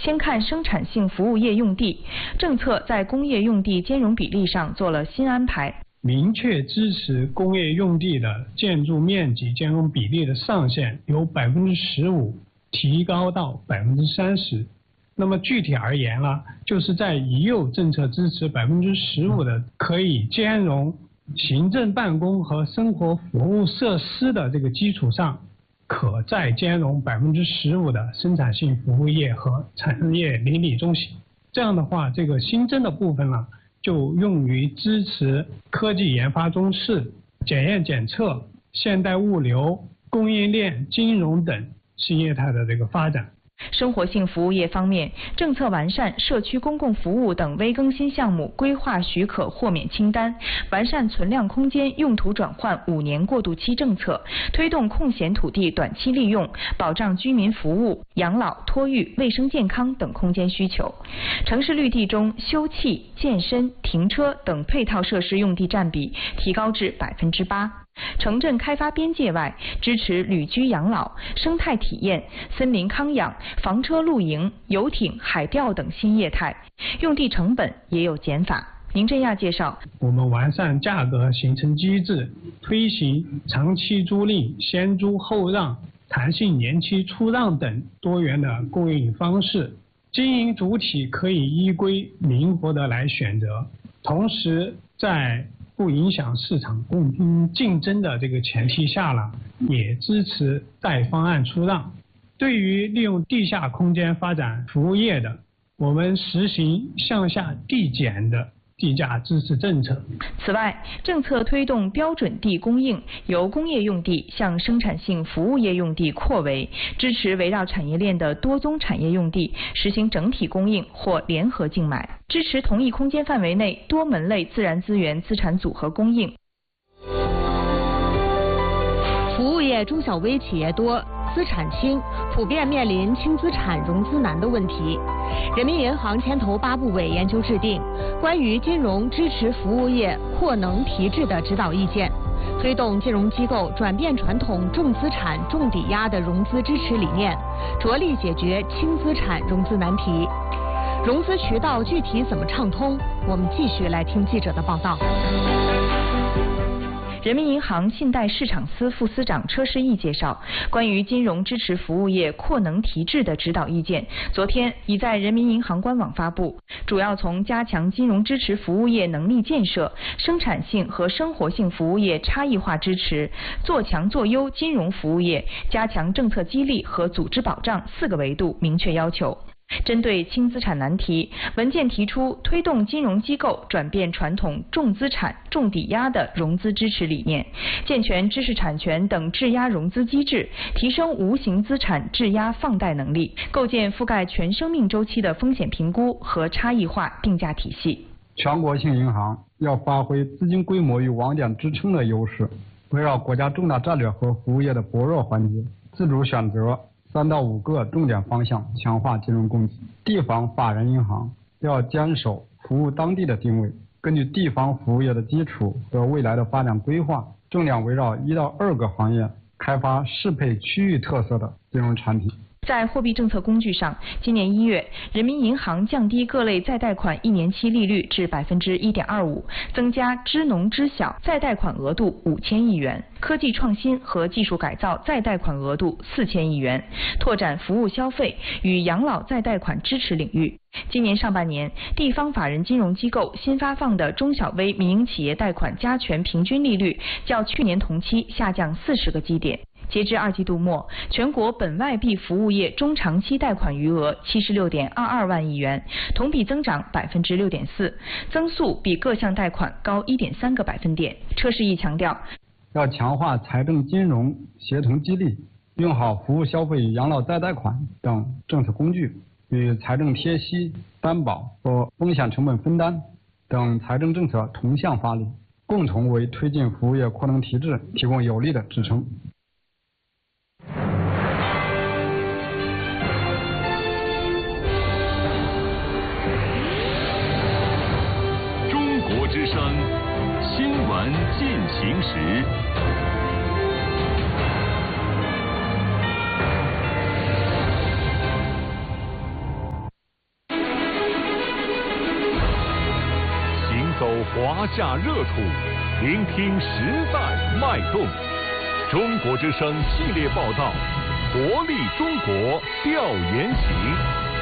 先看生产性服务业用地，政策在工业用地兼容比例上做了新安排， 明确支持工业用地的建筑面积兼容比例的上限由15%提高到30%。那么具体而言呢，就是在已有政策支持15%的可以兼容行政办公和生活服务设施的这个基础上，可再兼容15%的生产性服务业和产业邻里中心。这样的话，这个新增的部分呢，就用于支持科技研发中试、检验检测、现代物流、供应链、金融等新业态的这个发展。 生活性服务业方面，政策完善社区公共服务等微更新项目规划许可豁免清单，完善存量空间用途转换5年过渡期政策，推动空闲土地短期利用，保障居民服务、养老、托育、卫生健康等空间需求。城市绿地中，休憩、健身、停车等配套设施用地占比提高至8%。城镇开发边界外，支持旅居养老、生态体验、森林康养、房车露营、游艇、海钓等新业态，用地成本也有减法。宁振亚介绍， 我们完善价格形成机制，推行长期租赁、先租后让、弹性年期出让等多元的供应方式，经营主体可以依规灵活的来选择，同时在不影响市场公平竞争的这个前提下呢，也支持带方案出让。对于利用地下空间发展服务业的，我们实行向下递减的地价支持政策。 此外，政策推动标准地供应由工业用地向生产性服务业用地扩围，支持围绕产业链的多宗产业用地实行整体供应或联合竞买，支持同一空间范围内多门类自然资源资产组合供应。 服务业中小微企业多，资产轻，普遍面临轻资产融资难的问题。人民银行牵头8部委研究制定关于金融支持服务业扩能提质的指导意见，推动金融机构转变传统重资产重抵押的融资支持理念，着力解决轻资产融资难题。融资渠道具体怎么畅通？我们继续来听记者的报道。 人民银行信贷市场司副司长车世义介绍，关于金融支持服务业扩能提质的指导意见，昨天已在人民银行官网发布，主要从加强金融支持服务业能力建设、生产性和生活性服务业差异化支持、做强做优金融服务业、加强政策激励和组织保障4个维度明确要求。针对轻资产难题，文件提出推动金融机构转变传统重资产重抵押的融资支持理念，健全知识产权等质押融资机制，提升无形资产质押放贷能力，构建覆盖全生命周期的风险评估和差异化定价体系。 全国性银行要发挥资金规模与网点支撑的优势，围绕国家重大战略和服务业的薄弱环节，自主选择3到5个重点方向，强化金融供给。地方法人银行要坚守服务当地的定位，根据地方服务业的基础和未来的发展规划，重点围绕1到2个行业开发适配区域特色的金融产品。 在货币政策工具上，今年1月，人民银行降低各类再贷款1年期利率至1.25%，增加支农支小再贷款额度5000亿元，科技创新和技术改造再贷款额度4000亿元，拓展服务消费与养老再贷款支持领域。今年上半年，地方法人金融机构新发放的中小微民营企业贷款加权平均利率较去年同期下降40个基点。截至2季度末，全国本外币服务业中长期贷款余额76.22万亿元，同比增长6.4%，增速比各项贷款高1.3个百分点。车世义强调， 要强化财政金融协同激励，用好服务消费与养老再贷款等政策工具，与财政贴息、担保和风险成本分担等财政政策同向发力，共同为推进服务业扩能提质提供有力的支撑。 中国之声新闻进行时。 华夏热土，聆听时代脉动。中国之声系列报道，活力中国调研行。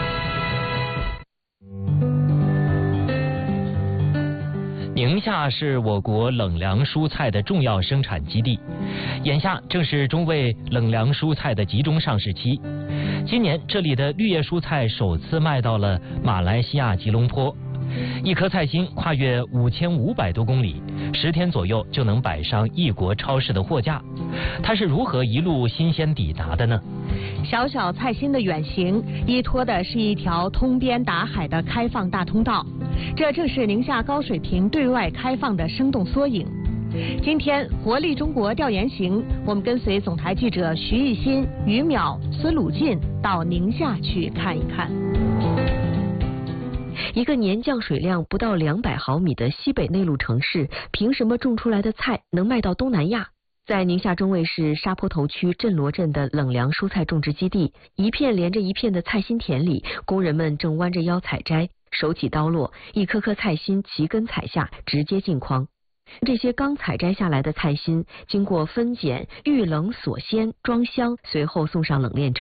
宁夏是我国冷凉蔬菜的重要生产基地，眼下正是中卫冷凉蔬菜的集中上市期。今年这里的绿叶蔬菜首次卖到了马来西亚吉隆坡，一颗菜心跨越5500多公里，10天左右就能摆上异国超市的货架。它是如何一路新鲜抵达的呢？ 小小菜心的远行，依托的是一条通边达海的开放大通道，这正是宁夏高水平对外开放的生动缩影。今天活力中国调研行，我们跟随总台记者徐艺新、于淼、孙鲁进到宁夏去看一看。 一个年降水量不到200毫米的西北内陆城市，凭什么种出来的菜能卖到东南亚？在宁夏中卫市沙坡头区镇罗镇的冷凉蔬菜种植基地，一片连着一片的菜心田里，工人们正弯着腰采摘，手起刀落，一颗颗菜心齐根采下，直接进筐。这些刚采摘下来的菜心，经过分拣、预冷、锁鲜、装箱，随后送上冷链车。